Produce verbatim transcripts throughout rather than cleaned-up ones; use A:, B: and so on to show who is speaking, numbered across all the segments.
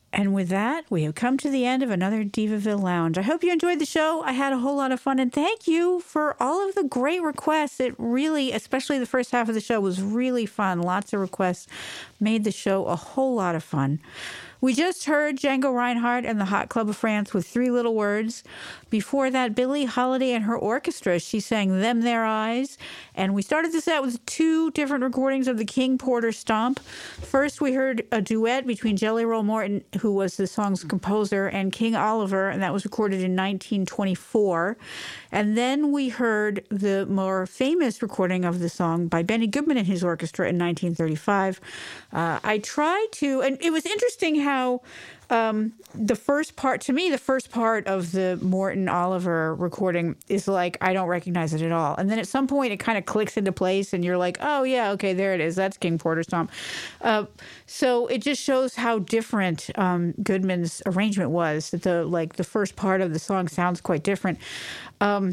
A: And with that, we have come to the end of another Divaville Lounge. I hope you enjoyed the show. I had a whole lot of fun, and thank you for all of the great requests. It really, especially the first half of the show, was really fun. Lots of requests made the show a whole lot of fun. We just heard Django Reinhardt and the Hot Club of France with Three Little Words. Before that, Billie Holiday and her orchestra. She sang Them Their Eyes. And we started the set with two different recordings of the King Porter Stomp. First, we heard a duet between Jelly Roll Morton, who was the song's composer, and King Oliver, and that was recorded in nineteen twenty-four. And then we heard the more famous recording of the song by Benny Goodman and his orchestra in nineteen thirty-five. Uh, I tried to, and it was interesting how um, the first part, to me, the first part of the Morton Oliver recording is like, I don't recognize it at all. And then at some point it kind of clicks into place and you're like, oh yeah, okay, there it is. That's King Porter Stomp. Uh, so it just shows how different um, Goodman's arrangement was. That the like the first part of the song sounds quite different. Um,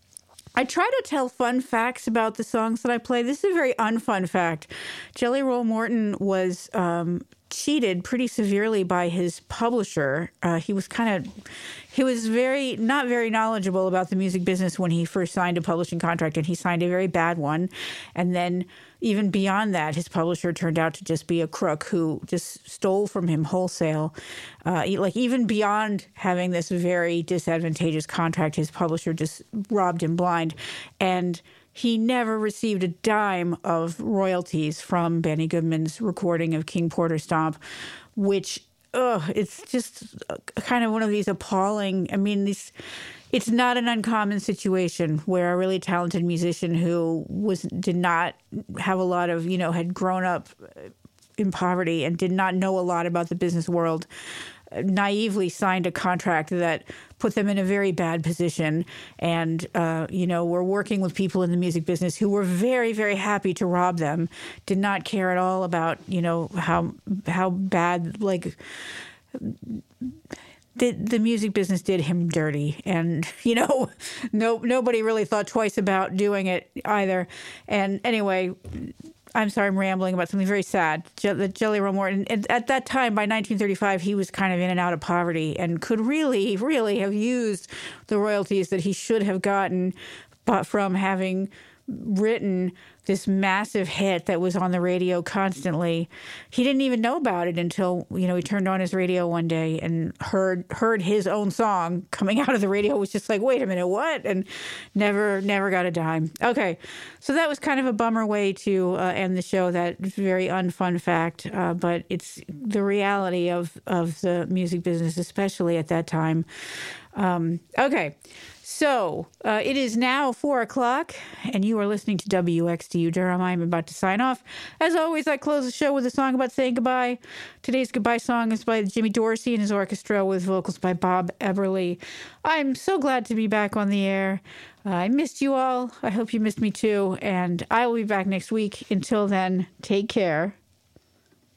A: I try to tell fun facts about the songs that I play. This is a very unfun fact. Jelly Roll Morton was um, cheated pretty severely by his publisher. Uh, he was kind of, he was very, not very knowledgeable about the music business when he first signed a publishing contract, and he signed a very bad one. And then even beyond that, his publisher turned out to just be a crook who just stole from him wholesale. Uh, like even beyond having this very disadvantageous contract, his publisher just robbed him blind. And he never received a dime of royalties from Benny Goodman's recording of King Porter Stomp, which, ugh, it's just kind of one of these appalling, I mean, these... It's not an uncommon situation where a really talented musician who was did not have a lot of, you know, had grown up in poverty and did not know a lot about the business world, naively signed a contract that put them in a very bad position. And, uh, you know, were working with people in the music business who were very, very happy to rob them, did not care at all about, you know, how how bad, like... The, the music business did him dirty, and, you know, no nobody really thought twice about doing it either. And anyway, I'm sorry, I'm rambling about something very sad. Je- the Jelly Roll Morton, and at that time, by nineteen thirty-five, he was kind of in and out of poverty and could really, really have used the royalties that he should have gotten but from having written this massive hit that was on the radio constantly. He didn't even know about it until, you know, he turned on his radio one day and heard heard his own song coming out of the radio. It was just like, wait a minute, what? And never, never got a dime. Okay, so that was kind of a bummer way to uh, end the show. That very unfun fact, uh, but it's the reality of, of the music business, especially at that time. Um, okay. So uh, it is now four o'clock, and you are listening to W X D U Durham. I'm about to sign off. As always, I close the show with a song about saying goodbye. Today's goodbye song is by Jimmy Dorsey and his orchestra with vocals by Bob Eberly. I'm so glad to be back on the air. Uh, I missed you all. I hope you missed me too, and I will be back next week. Until then, take care.